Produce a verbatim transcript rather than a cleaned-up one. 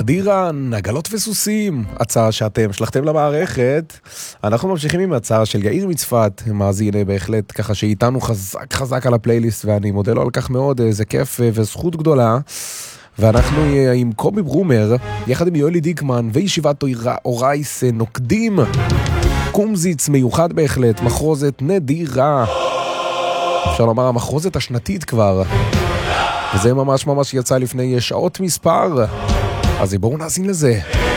נדירן, עגלות וסוסים, הצעה שאתם שלחתם למערכת. אנחנו ממשיכים עם הצעה של יאיר מצפת, מאזין בהחלט ככה שאיתנו חזק חזק על הפלייליסט, ואני מודה לו על כך מאוד, זה כיף וזכות גדולה. ואנחנו עם קובי ברומר, יחד עם יואלי דיקמן וישיבת אורייס נוקדים, קומזיץ מיוחד בהחלט, מחרוזת נדירה, אפשר לומר המחרוזת השנתית כבר, וזה ממש ממש יצא לפני שעות מספר, אז בואו נאזין לזה.